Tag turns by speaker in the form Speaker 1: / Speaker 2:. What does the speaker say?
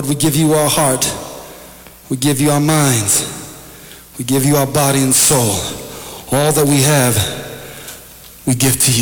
Speaker 1: we give you our heart. We give you our minds. We give you our body and soul. All that we have, we give to you.